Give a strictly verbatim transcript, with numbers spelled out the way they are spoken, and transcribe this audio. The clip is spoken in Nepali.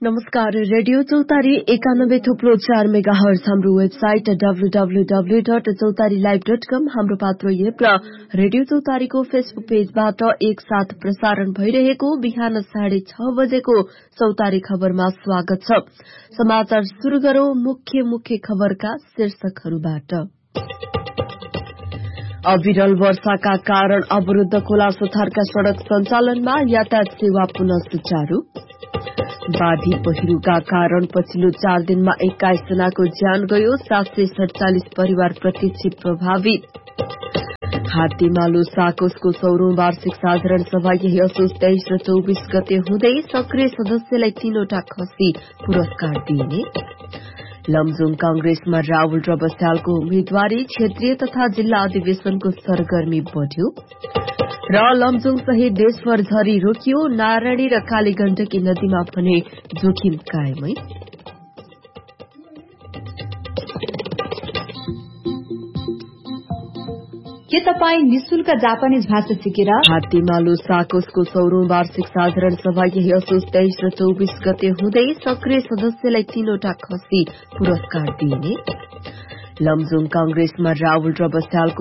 नमस्कार, रेडियो चौतारी एकानब्बे थुप्लो चार मेगा हर्ज हाम्रो website W W W dot चौतारी लाइभ डट कम हाम्रो पात्रो एप र रेडियो चौतारीको फेसबुक पेजबाट एक साथ प्रसारण भइरहेको बिहान साढे छ बजेको चौतारी खबरमा स्वागत छ। समाचार शुरू गरौं मुख्य मुख्य खबरका शीर्षकहरूबाट। अविरल वर्षाका कारण अवरुद्ध खोला सुथारका सड़क सञ्चालनमा यातायात सेवा पुनः सुचारू। बाढ़ी पहिरोका कारण पछिल्लो चार दिनमा एक्काइस जनाको ज्यान गयो, सात सय सड़चालिस परिवार प्रत्यक्ष प्रभावित। हात्तीमालो साकोसको सौरौं वार्षिक साधारण सभा यही असोज तेइस र चौबीस गते हुँदै सक्रिय सदस्यलाई तीनवटा खसी पुरस्कार दिइने। लमजुङ कांग्रेसमा राहुल र बस्यालको उम्मेद्वारी, क्षेत्रीय तथा जिल्ला अधिवेशनको सरगर्मी बढ़्यो र लमजुङ सहित देशभर झरी रोकियो। नारायणी र कालीगण्डकी नदीमा भने जोखिम कायमै। के तपाईँ निशुल्क जापानिज भाषा सिकेर हात्तीमालो साकोसको सौरौं वार्षिक साधारण सभा यही असोज तेइस र चौबीस गते हुँदै सक्रिय सदस्यलाई तीनवटा खसी पुरस्कार दिइने। लमजुङ कांग्रेसमा राहुल र बस्यालको